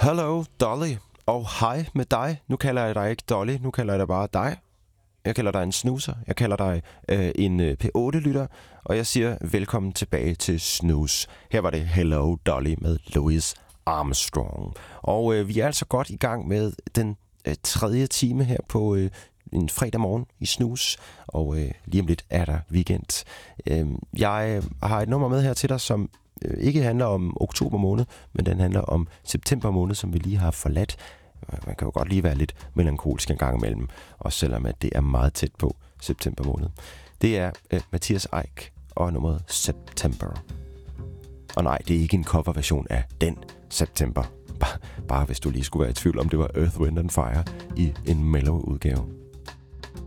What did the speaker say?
Hello, Dolly. Og hej med dig. Nu kalder jeg dig ikke Dolly, nu kalder jeg dig bare dig. Jeg kalder dig en snuser, jeg kalder dig en P8-lytter, og jeg siger velkommen tilbage til Snus. Her var det Hello, Dolly med Louis Armstrong. Og vi er altså godt i gang med den tredje time her på en fredag morgen i Snus, og lige om lidt er der weekend. Jeg har et nummer med her til dig, som ikke handler om oktober måned, men den handler om september måned, som vi lige har forladt. Man kan jo godt lige være lidt melankolsk en gang imellem, også selvom at det er meget tæt på september måned. Det er Mathias Eik og nummeret September. Og nej, det er ikke en coverversion af den September. Bare hvis du lige skulle være i tvivl om, det var Earth, Wind & Fire i en mellow udgave.